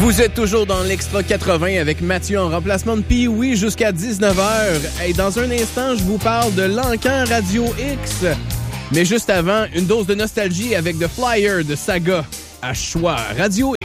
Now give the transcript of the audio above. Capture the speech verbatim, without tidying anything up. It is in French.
Vous êtes toujours dans l'Extra quatre-vingts avec Mathieu en remplacement de Pee-Wee jusqu'à dix-neuf heures. Et dans un instant, je vous parle de l'Encan Radio X. Mais juste avant, une dose de nostalgie avec The Flyer de Saga à choix. Radio